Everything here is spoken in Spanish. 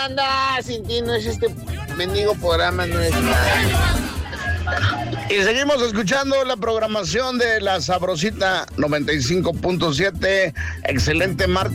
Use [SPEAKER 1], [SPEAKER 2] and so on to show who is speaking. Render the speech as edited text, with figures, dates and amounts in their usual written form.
[SPEAKER 1] Anda, sin ti no es este mendigo programa, no es nada. Y seguimos escuchando la programación de la Sabrosita 95.7. Excelente martes.